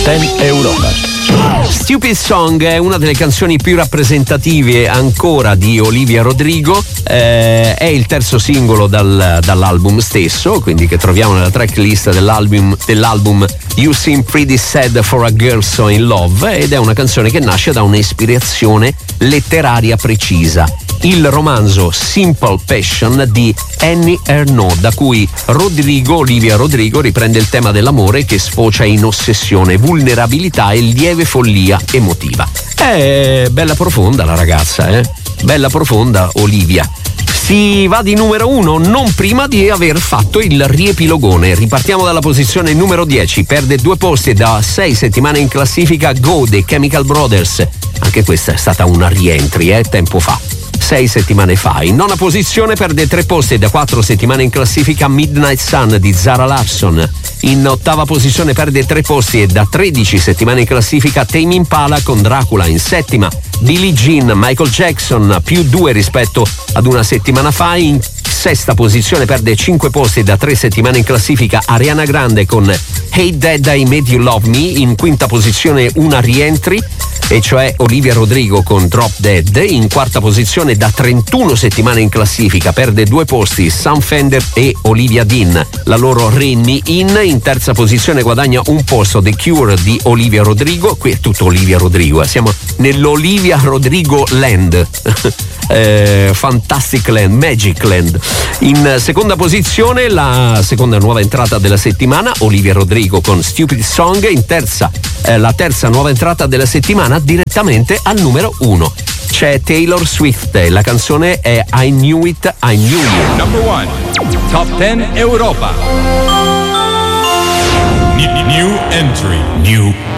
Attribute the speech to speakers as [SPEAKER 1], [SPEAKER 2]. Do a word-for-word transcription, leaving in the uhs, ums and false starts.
[SPEAKER 1] dieci Europa.
[SPEAKER 2] Stupid Song è una delle canzoni più rappresentative ancora di Olivia Rodrigo, eh, è il terzo singolo dal, dall'album stesso, quindi che troviamo nella tracklist dell'album, dell'album You Seem Pretty Sad for a Girl So in Love, ed è una canzone che nasce da un'ispirazione letteraria precisa, il romanzo Simple Passion di Annie Ernaux, da cui Rodrigo, Olivia Rodrigo, riprende il tema dell'amore che sfocia in ossessione, vulnerabilità e lieve follia emotiva. È bella profonda la ragazza, eh? Bella profonda Olivia. Si va di numero uno non prima di aver fatto il riepilogone. Ripartiamo dalla posizione numero dieci, perde due posti da sei settimane in classifica Go dei Chemical Brothers. Anche questa è stata una rientry, eh, tempo fa. Sei settimane fa. In nona posizione perde tre posti da quattro settimane in classifica Midnight Sun di Zara Larsson. In ottava posizione perde tre posti e da tredici settimane in classifica Tame Impala con Dracula. In settima Billie Jean, Michael Jackson, più due rispetto ad una settimana fa. In sesta posizione perde cinque posti da tre settimane in classifica Ariana Grande con Hey Dad I Made You Love Me. In quinta posizione una rientry, e cioè Olivia Rodrigo con Drop Dead. In quarta posizione da trentuno settimane in classifica perde due posti Sam Fender e Olivia Dean, la loro Rennie In. In terza posizione guadagna un posto The Cure di Olivia Rodrigo. Qui è tutto Olivia Rodrigo, eh. Siamo nell'Olivia Rodrigo Land. Eh, Fantastic Land, Magic Land. In seconda posizione la seconda nuova entrata della settimana Olivia Rodrigo con Stupid Song. In terza eh, la terza nuova entrata della settimana direttamente al numero uno c'è Taylor Swift, la canzone è I Knew It, I Knew You.
[SPEAKER 1] Number one, Top dieci Europa. New entry. New